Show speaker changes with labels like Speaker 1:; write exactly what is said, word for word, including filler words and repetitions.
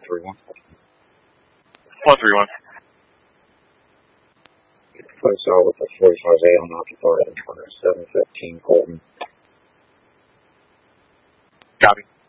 Speaker 1: three one.
Speaker 2: one three one.
Speaker 1: Place all with the forty-five A unoccupied and seven fifteen Colton.
Speaker 2: Copy.